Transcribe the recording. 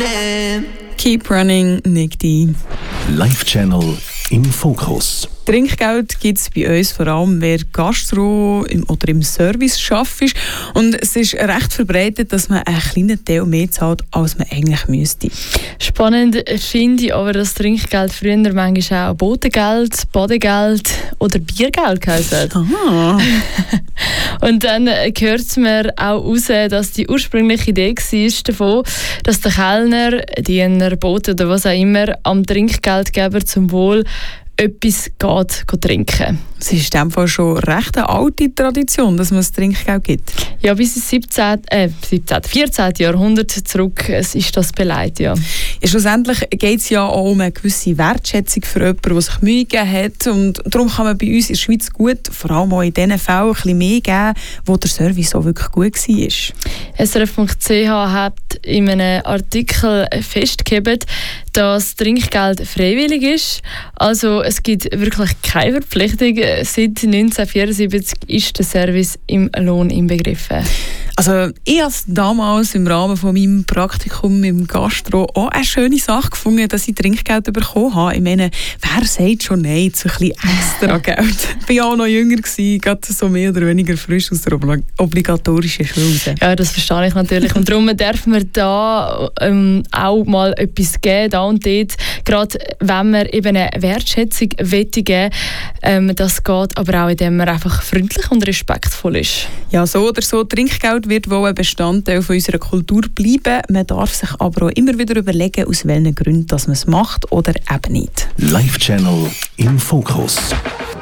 Keep Running, Nick D. Live Channel im Fokus. Trinkgeld gibt es bei uns vor allem, wer Gastro oder im Service arbeitet. Und es ist recht verbreitet, dass man einen kleinen Teil mehr zahlt, als man eigentlich müsste. Spannend finde ich aber, dass Trinkgeld früher manchmal auch Botengeld, Badegeld oder Biergeld geheißen hat. Aha. Und dann hört man auch raus, dass die ursprüngliche Idee war davon, dass der Kellner, Diener, Bote oder was auch immer am Trinkgeldgeber zum Wohl etwas geht trinken. Es ist in dem Fall schon recht eine alte Tradition, dass man das Trinkgeld gibt. Ja, bis ins 14. Jahrhundert zurück ist das beleidigt, ja. Ja, schlussendlich geht es ja auch um eine gewisse Wertschätzung für jemanden, der sich Mühe gegeben hat. Und darum kann man bei uns in der Schweiz gut, vor allem auch in diesen Fällen, ein bisschen mehr geben, wo der Service auch wirklich gut war. SRF.ch hat in einem Artikel festgehalten, dass Trinkgeld freiwillig ist. Also es gibt wirklich keine Verpflichtung. Seit 1974 ist der Service im Lohn inbegriffen. Also ich habe damals im Rahmen von meinem Praktikum im Gastro auch eine schöne Sache gefunden, dass ich Trinkgeld bekommen habe. Ich meine, wer sagt schon nein zu ein bisschen extra Geld? Ich war auch noch jünger, gerade so mehr oder weniger frisch aus der obligatorischen Schule. Ja, das verstehe ich natürlich. Und darum darf man da auch mal etwas geben, da und dort. Gerade wenn man eben eine Wertschätzung geben will, das geht aber auch, indem man einfach freundlich und respektvoll ist. Ja, so oder so, Trinkgeld wird wohl ein Bestandteil von unserer Kultur bleiben. Man darf sich aber auch immer wieder überlegen, aus welchen Gründen dass man es macht oder eben nicht. Live Channel im Fokus.